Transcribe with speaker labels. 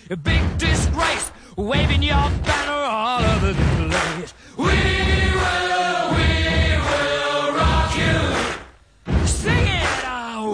Speaker 1: a big disgrace, waving your banner all over the place. We